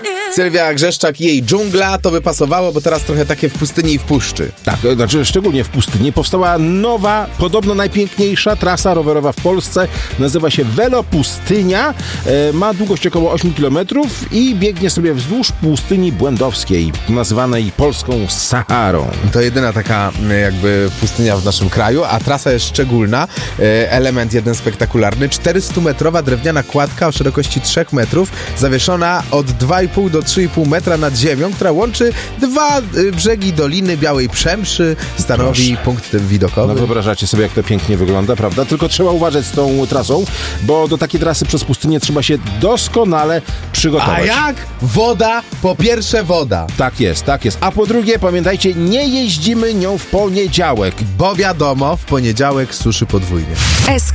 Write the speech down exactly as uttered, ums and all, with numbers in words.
Sylwia Grzeszczak i jej dżungla to by pasowało, bo teraz trochę takie w pustyni i w puszczy. Tak, znaczy szczególnie w pustyni powstała nowa, podobno najpiękniejsza trasa rowerowa w Polsce. Nazywa się Velopustynia. E, ma długość około osiem kilometrów i biegnie sobie wzdłuż pustyni błędowskiej, nazywanej polską Saharą. To jedyna taka jakby pustynia w naszym kraju, a trasa jest szczególna. E, element jeden spektakularny. czterystumetrowa drewniana kładka o szerokości trzech metrów, zawieszona od dwa i pół do trzy i pół metra nad ziemią, która łączy dwa y, brzegi Doliny Białej Przemszy, stanowi Proszę. punkt widokowy. No wyobrażacie sobie, jak to pięknie wygląda, prawda? Tylko trzeba uważać z tą trasą, bo do takiej trasy przez pustynię trzeba się doskonale przygotować. A jak? Woda, po pierwsze woda. Tak jest, tak jest. A po drugie, pamiętajcie, nie jeździmy nią w poniedziałek. Bo wiadomo, w poniedziałek suszy podwójnie.